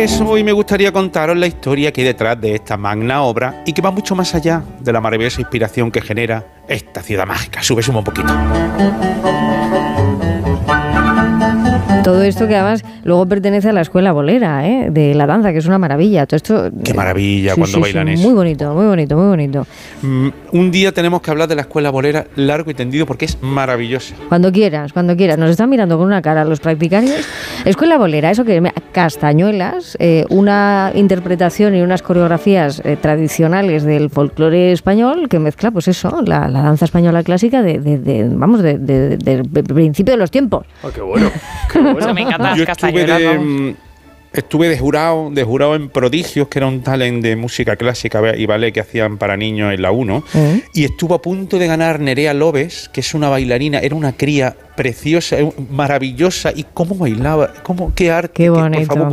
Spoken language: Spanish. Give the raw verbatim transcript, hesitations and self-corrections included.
eso hoy me gustaría contaros la historia que hay detrás de esta magna obra y que va mucho más allá de la maravillosa inspiración que genera esta ciudad mágica. Sube, suma un poquito. Todo esto que además luego pertenece a la escuela bolera, ¿eh? De la danza, que es una maravilla. Todo esto. Qué maravilla sí, cuando sí, bailan sí, eso. Muy bonito, muy bonito, muy bonito. Mm, un día tenemos que hablar de la escuela bolera largo y tendido porque es maravillosa. Cuando quieras, cuando quieras. Nos están mirando con una cara los practicarios. Escuela bolera, eso que castañuelas, eh, una interpretación y unas coreografías eh, tradicionales del folclore español que mezcla, pues eso, la, la danza española clásica de, de, de vamos, de, de, de, de principio de los tiempos. Oh, qué bueno. Qué bueno. Eso me encanta las Yo estuve castañuelas, de, vamos. estuve de jurado, de jurado en Prodigios, que era un talent de música clásica y ballet que hacían para niños en la uno, ¿Eh? y estuvo a punto de ganar Nerea Lobes, que es una bailarina, era una cría preciosa, maravillosa, y cómo bailaba, cómo, qué arte, Qué que, por bonito. favor,